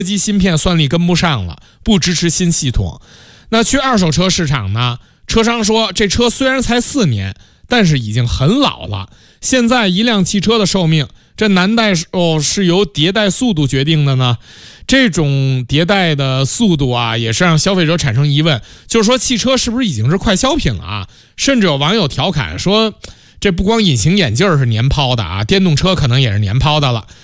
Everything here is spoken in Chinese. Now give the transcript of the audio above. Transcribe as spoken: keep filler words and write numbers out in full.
机芯片算力跟不上了，不支持新系统。那去二手车市场呢，车商说这车虽然才四年，但是已经很老了。现在一辆汽车的寿命，这难道哦是由迭代速度决定的呢？这种迭代的速度啊，也是让消费者产生疑问，就是说汽车是不是已经是快消品了啊？甚至有网友调侃说，这不光隐形眼镜是年抛的啊，电动车可能也是年抛的了。